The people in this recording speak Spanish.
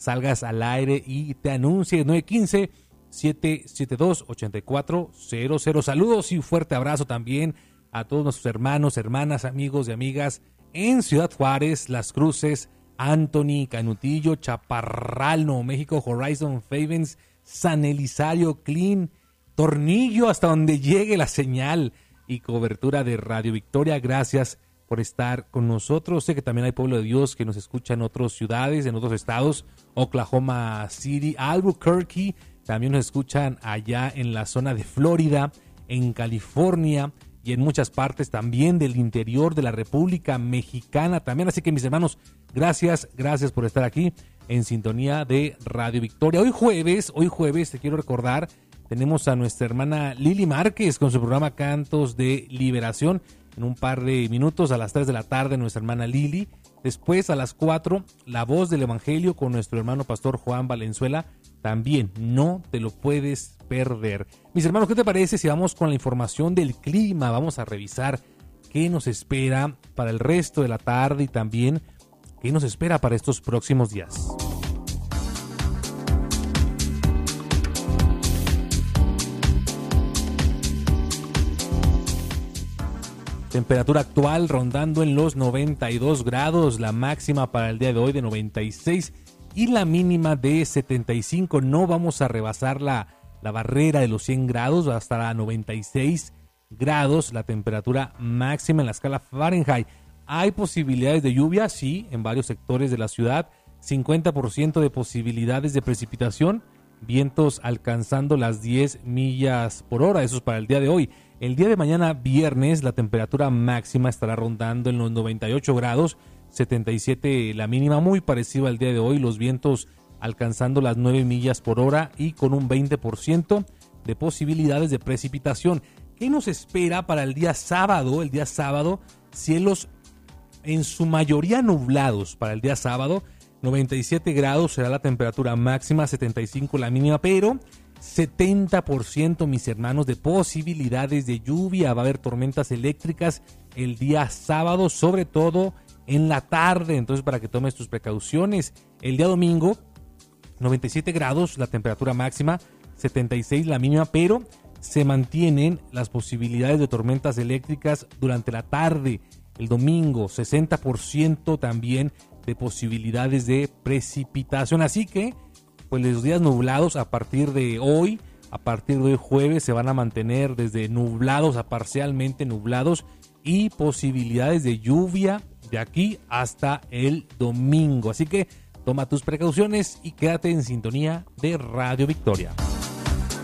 salgas al aire y te anuncie. 915-772-8400. Saludos y fuerte abrazo también a todos nuestros hermanos, hermanas, amigos y amigas en Ciudad Juárez, Las Cruces, Anthony, Canutillo, Chaparral, Nuevo México, Horizon, Favens, San Elizario, Clean, Tornillo, hasta donde llegue la señal y cobertura de Radio Victoria. Gracias por estar con nosotros. Sé que también hay pueblo de Dios que nos escucha en otras ciudades, en otros estados, Oklahoma City, Albuquerque, también nos escuchan allá en la zona de Florida, en California y en muchas partes también del interior de la República Mexicana también. Así que mis hermanos, gracias por estar aquí en sintonía de Radio Victoria. Hoy jueves, te quiero recordar, tenemos a nuestra hermana Lili Márquez con su programa Cantos de Liberación. En un par de minutos, a las 3 de la tarde, nuestra hermana Lili. Después, a las 4, La Voz del Evangelio con nuestro hermano pastor Juan Valenzuela. También no te lo puedes perder. Mis hermanos, ¿qué te parece si vamos con la información del clima? Vamos a revisar qué nos espera para el resto de la tarde y también qué nos espera para estos próximos días. Temperatura actual rondando en los 92 grados, la máxima para el día de hoy de 96 y la mínima de 75. No vamos a rebasar la barrera de los 100 grados, va a estar a 96 grados la temperatura máxima en la escala Fahrenheit. ¿Hay posibilidades de lluvia? Sí, en varios sectores de la ciudad. 50% de posibilidades de precipitación, vientos alcanzando las 10 millas por hora. Eso es para el día de hoy. El día de mañana, viernes, la temperatura máxima estará rondando en los 98 grados, 77 la mínima, muy parecido al día de hoy. Los vientos alcanzando las 9 millas por hora y con un 20% de posibilidades de precipitación. ¿Qué nos espera para el día sábado? El día sábado, cielos en su mayoría nublados para el día sábado. 97 grados será la temperatura máxima, 75 la mínima, pero 70%, mis hermanos, de posibilidades de lluvia. Va a haber tormentas eléctricas el día sábado, sobre todo en la tarde. Entonces, para que tomes tus precauciones. El día domingo, 97 grados la temperatura máxima, 76 la mínima, pero se mantienen las posibilidades de tormentas eléctricas durante la tarde. El domingo, 60% también de posibilidades de precipitación. Así que pues los días nublados a partir de hoy jueves, se van a mantener desde nublados a parcialmente nublados y posibilidades de lluvia de aquí hasta el domingo. Así que toma tus precauciones y quédate en sintonía de Radio Victoria.